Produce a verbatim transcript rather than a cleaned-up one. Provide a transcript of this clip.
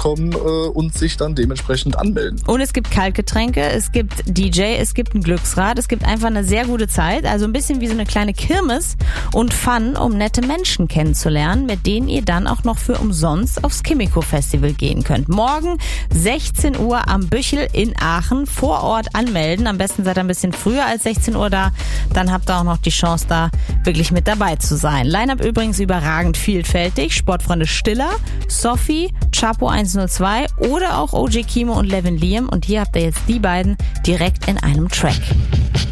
kommen äh, und sich dann dementsprechend anmelden. Und es gibt Kaltgetränke, es gibt D J, es gibt ein Glücksrad, es gibt einfach eine sehr gute Zeit, also ein bisschen wie so eine kleine Kirmes und Fun, um nette Menschen kennenzulernen, mit denen ihr dann auch noch für umsonst aufs Kimiko Festival gehen könnt. Morgen sechzehn Uhr am Büchel in Aachen, vor Ort anmelden. Am besten seid ihr ein bisschen früher als sechzehn Uhr da, dann habt ihr auch noch die Chance, da wirklich mit dabei zu sein. Line-up übrigens überragend vielfältig. Sportfreunde Stiller, Sophie, Chapo hundertzwei oder auch O J Kimo und Levin Liam. Und hier habt ihr jetzt die beiden direkt in einem Track.